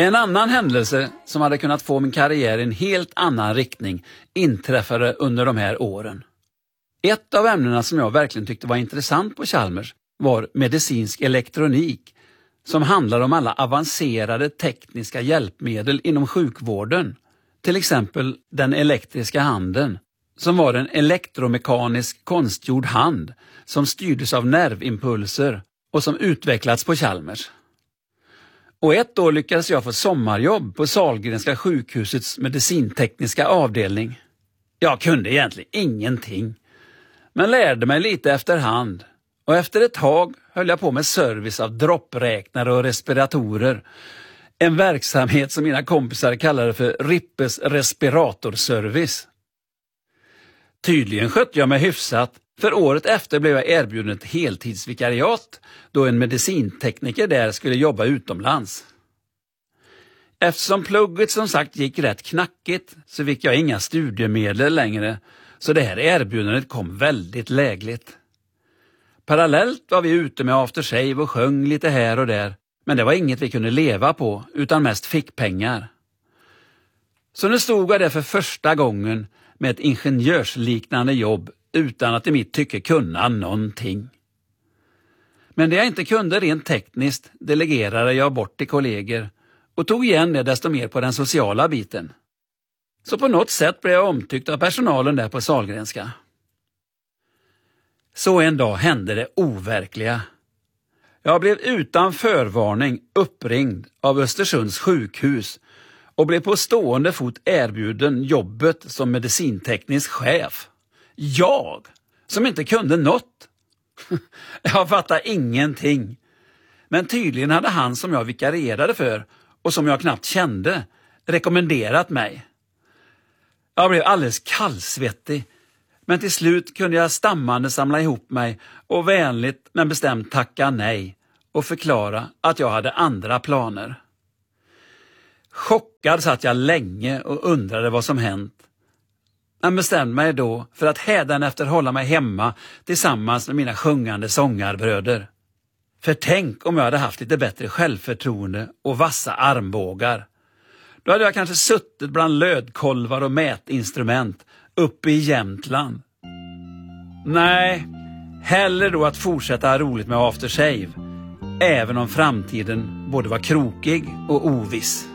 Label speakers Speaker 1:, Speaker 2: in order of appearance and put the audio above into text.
Speaker 1: En annan händelse som hade kunnat få min karriär i en helt annan riktning inträffade under de här åren. Ett av ämnena som jag verkligen tyckte var intressant på Chalmers var medicinsk elektronik, som handlar om alla avancerade tekniska hjälpmedel inom sjukvården. Till exempel den elektriska handen, som var en elektromekanisk konstgjord hand som styrdes av nervimpulser och som utvecklats på Chalmers. Och ett år lyckades jag få sommarjobb på Sahlgrenska sjukhusets medicintekniska avdelning. Jag kunde egentligen ingenting, men lärde mig lite efterhand. Och efter ett tag höll jag på med service av droppräknare och respiratorer. En verksamhet som mina kompisar kallade för Rippes respiratorservice. Tydligen skötte jag mig hyfsat, för året efter blev jag erbjuden ett heltidsvikariat då en medicintekniker där skulle jobba utomlands. Eftersom plugget som sagt gick rätt knackigt så fick jag inga studiemedel längre, så det här erbjudandet kom väldigt lägligt. Parallellt var vi ute med aftershave och sjöng lite här och där, men det var inget vi kunde leva på utan mest fick pengar. Så nu stod jag där för första gången med ett ingenjörsliknande jobb utan att i mitt tycke kunna någonting. Men det jag inte kunde rent tekniskt delegerade jag bort till kollegor och tog igen det desto mer på den sociala biten. Så på något sätt blev jag omtyckt av personalen där på Sahlgrenska. Så en dag hände det overkliga. Jag blev utan förvarning uppringd av Östersunds sjukhus och blev på stående fot erbjuden jobbet som medicinteknisk chef. Jag, som inte kunde något. Jag fattade ingenting. Men tydligen hade han som jag vikarierade för och som jag knappt kände rekommenderat mig. Jag blev alldeles kallsvettig, men till slut kunde jag stammande samla ihop mig och vänligt men bestämt tacka nej och förklara att jag hade andra planer. Chockad satt jag länge och undrade vad som hänt. Jag bestämde mig då för att hädanefter hålla mig hemma tillsammans med mina sjungande sångarbröder. För tänk om jag hade haft lite bättre självförtroende och vassa armbågar. Då hade jag kanske suttit bland lödkolvar och mätinstrument uppe i Jämtland. Nej, hellre då att fortsätta ha roligt med aftershave, även om framtiden både var krokig och oviss.